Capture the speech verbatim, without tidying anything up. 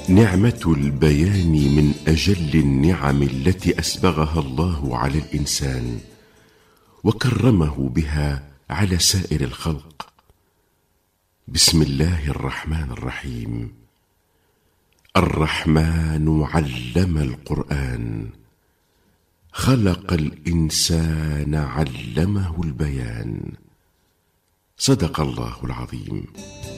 نعمة البيان من أجل النعم التي أسبغها الله على الإنسان وكرمه بها على سائر الخلق. بسم الله الرحمن الرحيم. الرحمن علم القرآن، خلق الإنسان علمه البيان. صدق الله العظيم.